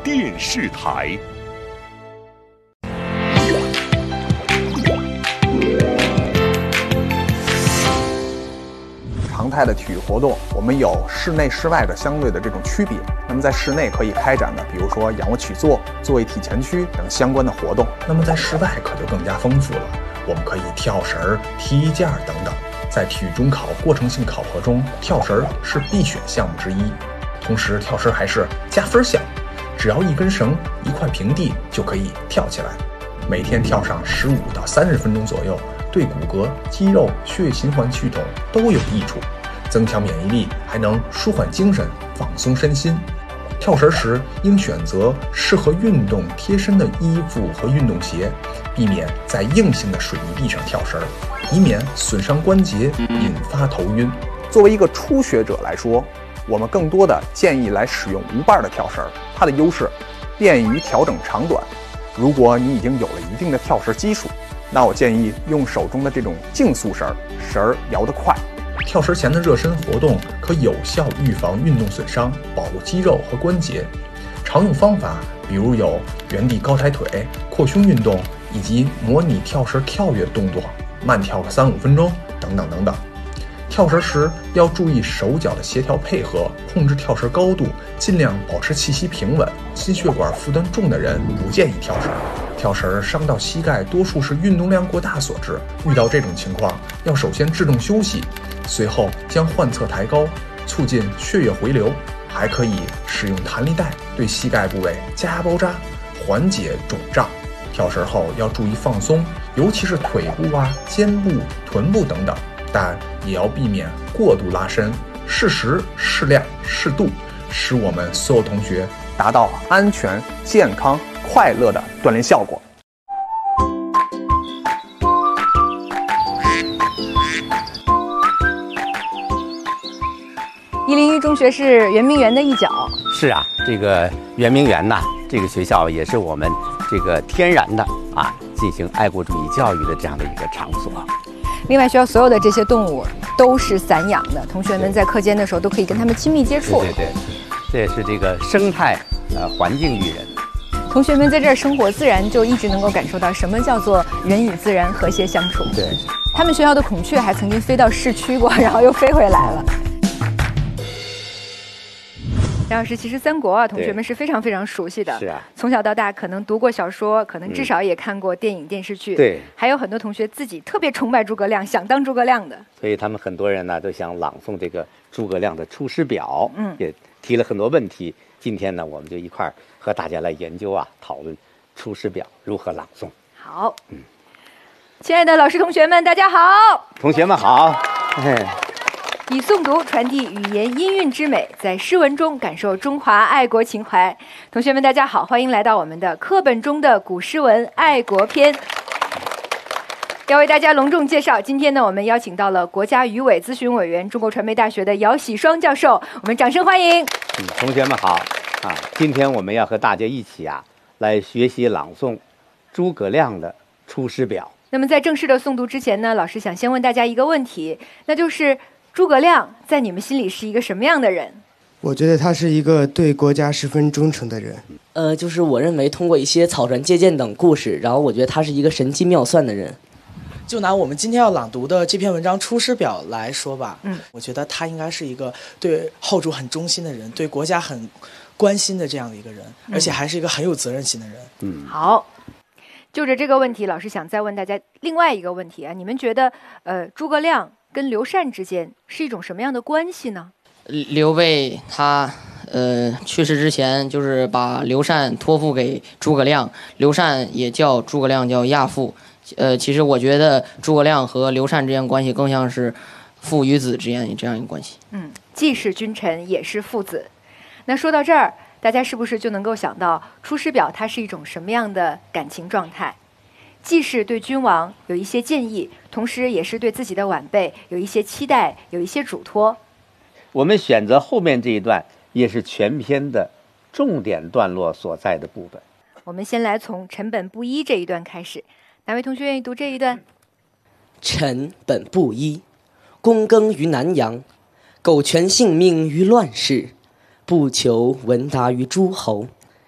电视台。 常态的体育活动，我们有室内室外的相对的这种区别。那么在室内可以开展的，比如说仰卧起坐、坐位体前屈等相关的活动。那么在室外可就更加丰富了，我们可以跳绳、踢毽等等。在体育中考过程性考核中，跳绳是必选项目之一。同时，跳绳还是加分项，只要一根绳、一块平地就可以跳起来。每天跳上15到30分钟左右，对骨骼、肌肉、血液循环系统都有益处，增强免疫力，还能舒缓精神、放松身心。跳绳时应选择适合运动贴身的衣服和运动鞋，避免在硬性的水泥地上跳绳，以免损伤关节，引发头晕。作为一个初学者来说，我们更多的建议来使用无把的跳绳，它的优势便于调整长短。如果你已经有了一定的跳绳基础，那我建议用手中的这种竞速绳，绳儿摇得快。跳绳前的热身活动可有效预防运动损伤，保护肌肉和关节。常用方法比如有原地高抬腿、扩胸运动，以及模拟跳绳跳跃动作，慢跳个3-5分钟等等等等。跳绳时要注意手脚的协调配合，控制跳绳高度，尽量保持气息平稳。心血管负担重的人不建议跳绳。跳绳伤到膝盖多数是运动量过大所致，遇到这种情况要首先制动休息，随后将患侧抬高，促进血液回流。还可以使用弹力带对膝盖部位加压包扎，缓解肿胀。跳绳后要注意放松，尤其是腿部肩部、臀部等等，但也要避免过度拉伸，适时、适量、适度，使我们所有同学达到安全、健康、快乐的锻炼效果。 101中学是圆明园的一角。 是啊，这个圆明园呐，这个学校也是我们这个天然的进行爱国主义教育的这样的一个场所。 另外，学校所有的这些动物都是散养的，同学们在课间的时候都可以跟他们亲密接触。 对，这也是这个生态环境育人。 同学们在这儿生活，自然就一直能够感受到什么叫做人与自然和谐相处。 对， 他们学校的孔雀还曾经飞到市区过，然后又飞回来了。梁老师，其实三国同学们是非常非常熟悉的。 是啊， 从小到大可能读过小说，可能至少也看过电影、电视剧。 对， 还有很多同学自己特别崇拜诸葛亮，想当诸葛亮的。 所以他们很多人呢都想朗诵这个诸葛亮的《出师表》。也提了很多问题。今天呢，我们就一块儿和大家来研究讨论《出师表》如何朗诵。 好，亲爱的老师同学们，大家好。 同学们好。 以诵读传递语言音韵之美，在诗文中感受中华爱国情怀。同学们大家好，欢迎来到我们的课本中的古诗文爱国篇。要为大家隆重介绍，今天呢，我们邀请到了国家语委咨询委员、中国传媒大学的姚喜双教授，我们掌声欢迎。 同学们好今天我们要和大家一起来学习朗诵诸葛亮的《出师表》。 那么在正式的诵读之前呢，老师想先问大家一个问题，那就是诸葛亮在你们心里是一个什么样的人？ 我觉得他是一个对国家十分忠诚的人。 就是我认为通过一些草船借箭等故事，然后我觉得他是一个神机妙算的人。 就拿我们今天要朗读的这篇文章《出师表》来说吧，我觉得他应该是一个对后主很忠心的人，对国家很关心的这样的一个人，而且还是一个很有责任心的人。 好，就着这个问题，老师想再问大家另外一个问题你们觉得诸葛亮跟刘禅之间是一种什么样的关系呢？ 刘备他去世之前，就是把刘禅托付给诸葛亮，刘禅也叫诸葛亮叫亚父。其实我觉得诸葛亮和刘禅之间关系更像是父与子之间这样一个关系。 既是君臣，也是父子。那说到这儿，大家是不是就能够想到《出师表》它是一种什么样的感情状态？既是对君王有一些建议，同时也是对自己的晚辈有一些期待，有一些嘱托。 我们选择后面这一段，也是全篇的重点段落所在的部分。 我们先来从臣本布衣这一段开始，哪位同学愿意读这一段？ 臣本布衣，躬耕于南阳，苟全性命于乱世，不求闻达于诸侯。